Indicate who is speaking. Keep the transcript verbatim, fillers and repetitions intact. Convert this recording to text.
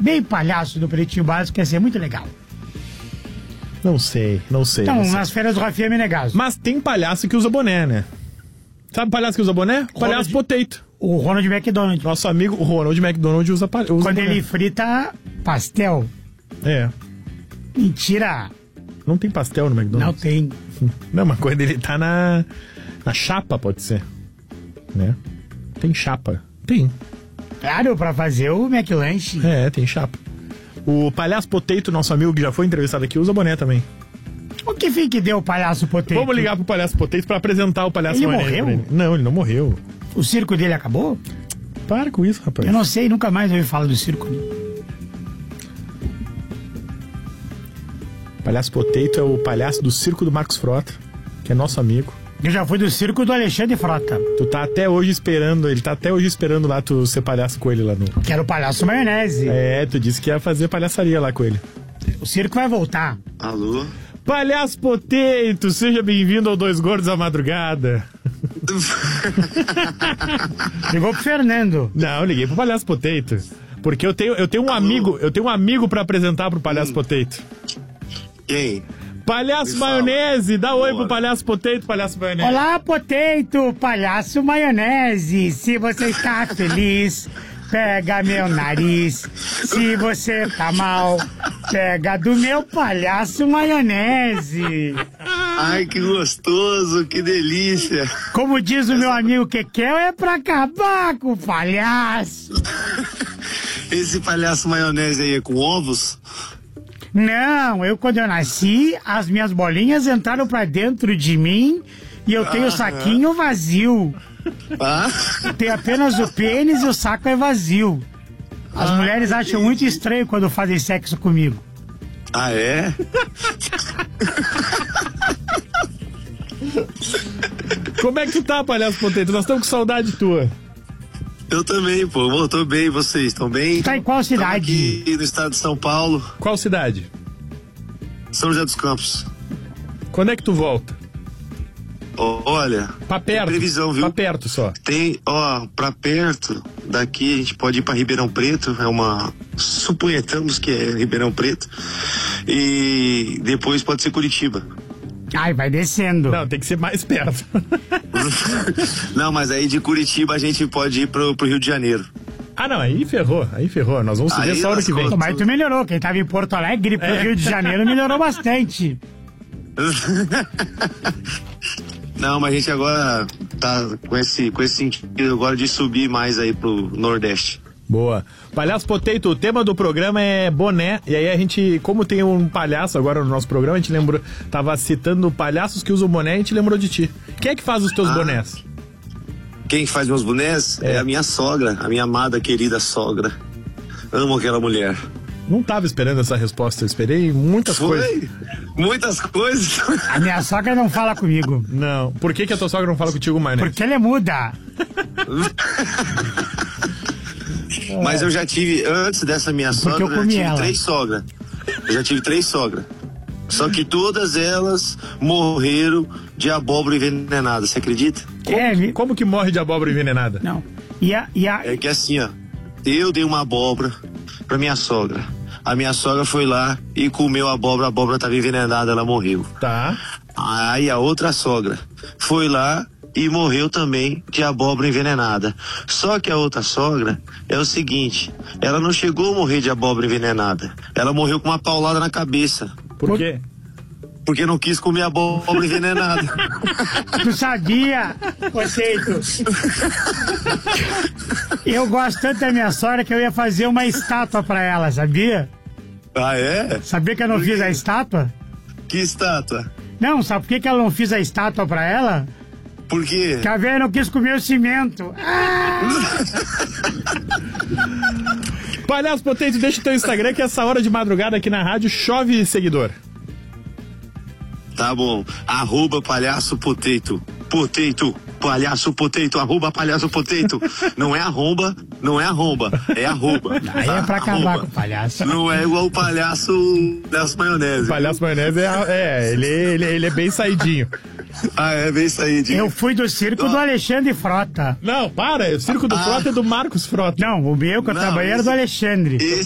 Speaker 1: bem palhaço do Pretinho Básico, que ia ser muito legal.
Speaker 2: Não sei, não sei.
Speaker 1: Então,
Speaker 2: não sei.
Speaker 1: nas férias do Rafinha Menegaso.
Speaker 2: Mas tem palhaço que usa boné, né? Sabe palhaço que usa boné? Palhaço Potato.
Speaker 1: O Ronald McDonald.
Speaker 2: Nosso amigo o Ronald McDonald usa palhaço.
Speaker 1: Quando ele frita pastel.
Speaker 2: É.
Speaker 1: Mentira.
Speaker 2: Não tem pastel no McDonald's?
Speaker 1: Não tem.
Speaker 2: Não, mas quando ele tá na, na chapa, pode ser. Né? Tem chapa. Tem.
Speaker 1: Claro, pra fazer o McLanche.
Speaker 2: É, tem chapa. O Palhaço Potato, nosso amigo que já foi entrevistado aqui, usa boné também.
Speaker 1: O que foi que deu o Palhaço Potato?
Speaker 2: Vamos ligar pro Palhaço Potato pra apresentar o Palhaço
Speaker 1: Ele
Speaker 2: Maionese
Speaker 1: morreu?
Speaker 2: pra ele. Não, ele não morreu.
Speaker 1: O circo dele acabou?
Speaker 2: Para com isso, rapaz.
Speaker 1: Eu não sei, nunca mais ouvi falar do circo.
Speaker 2: Palhaço Potato é o palhaço do circo do Marcos Frota, que é nosso amigo.
Speaker 1: Eu já fui do circo do Alexandre Frota.
Speaker 2: Tu tá até hoje esperando, ele tá até hoje esperando lá tu ser palhaço com ele lá no...
Speaker 1: Que era o Palhaço Maionese.
Speaker 2: É, tu disse que ia fazer palhaçaria lá com ele.
Speaker 1: O circo vai voltar.
Speaker 3: Alô?
Speaker 2: Palhaço Potato, seja bem-vindo ao Dois Gordos à Madrugada.
Speaker 1: Ligou pro Fernando.
Speaker 2: Não, eu liguei pro Palhaço Potato. Porque eu tenho, eu tenho um amigo, eu tenho um amigo pra apresentar pro Palhaço hum. Potato.
Speaker 3: Quem?
Speaker 2: Palhaço Maionese, dá oi pro Palhaço Potato, Palhaço Maionese.
Speaker 1: Olá, Potato, Palhaço Maionese. Se você está feliz, pega meu nariz. Se você tá mal, pega do meu Palhaço Maionese.
Speaker 3: Ai, que gostoso, que delícia.
Speaker 1: Como diz o meu amigo Kekel, é pra acabar com o palhaço.
Speaker 3: Esse Palhaço Maionese aí é com ovos?
Speaker 1: Não, eu quando eu nasci, as minhas bolinhas entraram pra dentro de mim e eu tenho o saquinho vazio.
Speaker 3: Ah?
Speaker 1: Tem apenas o pênis e o saco é vazio. As ah, mulheres acham entendi. muito estranho quando fazem sexo comigo.
Speaker 3: Ah, é?
Speaker 2: Como é que tu tá, Palhaço Potato? Nós estamos com saudade tua.
Speaker 3: Eu também, pô. Eu tô bem, vocês estão bem?
Speaker 1: Tu tá em qual cidade?
Speaker 3: Aqui no estado de São Paulo.
Speaker 2: Qual cidade?
Speaker 3: São José dos Campos.
Speaker 2: Quando é que tu volta?
Speaker 3: Oh, olha,
Speaker 2: pra perto,
Speaker 3: tem previsão, viu?
Speaker 2: Pra perto só.
Speaker 3: Tem, ó, pra perto, daqui a gente pode ir pra Ribeirão Preto, é uma, suponhamos que é Ribeirão Preto, e depois pode ser Curitiba.
Speaker 1: Ai, vai descendo.
Speaker 2: Não, tem que ser mais perto.
Speaker 3: Não, mas aí de Curitiba a gente pode ir pro, pro Rio de Janeiro.
Speaker 2: Ah, não, aí ferrou, aí ferrou. Nós vamos subir só hora que vem.
Speaker 1: Mas tu melhorou, quem tava em Porto Alegre pro é. Rio de Janeiro melhorou bastante.
Speaker 3: Não, mas a gente agora tá com esse, com esse sentido agora de subir mais aí pro Nordeste.
Speaker 2: Boa. Palhaço Potato, o tema do programa é boné, e aí a gente, como tem um palhaço agora no nosso programa, a gente lembrou, tava citando palhaços que usam boné, a gente lembrou de ti. Quem é que faz os teus ah, bonés?
Speaker 3: Quem faz meus bonés é. é a minha sogra, a minha amada, querida sogra. Amo aquela mulher.
Speaker 2: Não tava esperando essa resposta, eu esperei muitas
Speaker 3: Foi?
Speaker 2: coisas.
Speaker 3: Muitas coisas?
Speaker 1: A minha sogra não fala comigo.
Speaker 2: Não. Por que que a tua sogra não fala contigo mais, né?
Speaker 1: Porque ela é muda.
Speaker 3: Mas eu já tive, antes dessa minha sogra, eu, eu já tive
Speaker 1: ela.
Speaker 3: três sogras. Eu já tive três sogras. Só que todas elas morreram de abóbora envenenada, você acredita?
Speaker 2: Como, é, me... como que morre de abóbora envenenada?
Speaker 1: Não. E a, e a...
Speaker 3: É que assim, ó, eu dei uma abóbora pra minha sogra. A minha sogra foi lá e comeu a abóbora, a abóbora estava envenenada, ela morreu.
Speaker 2: Tá.
Speaker 3: Aí a outra sogra foi lá e morreu também de abóbora envenenada. Só que a outra sogra é o seguinte, ela não chegou a morrer de abóbora envenenada. Ela morreu com uma paulada na cabeça.
Speaker 2: Por quê?
Speaker 3: Porque não quis comer abóbora envenenada.
Speaker 1: Tu sabia, Potato? Eu gosto tanto da minha sogra que eu ia fazer uma estátua pra ela, sabia?
Speaker 3: Ah, é?
Speaker 1: Sabia que eu não fiz a estátua?
Speaker 3: Que estátua?
Speaker 1: Não, sabe por que que eu não fiz a estátua pra ela?
Speaker 3: Por quê?
Speaker 1: Porque a velha não quis comer o cimento. Ah!
Speaker 2: Palhaço Potato, deixa o teu Instagram que essa hora de madrugada aqui na rádio chove seguidor.
Speaker 3: Tá bom. Arroba Palhaço Potato. Potato. Palhaço Potato. Arroba Palhaço Potato. Não é arromba, não é arromba. É arroba.
Speaker 1: Aí é pra acabar arroba. Com o palhaço.
Speaker 3: Não é igual o palhaço Palhaço Maionese.
Speaker 2: O palhaço Maionese é, é ele, ele, ele é bem saidinho.
Speaker 3: Ah, é bem saidinho.
Speaker 1: Eu fui do circo do Alexandre Frota.
Speaker 2: Não, para. O circo do ah. Frota é do Marcos Frota.
Speaker 1: Não, o meu que eu trabalhei era do Alexandre. Esse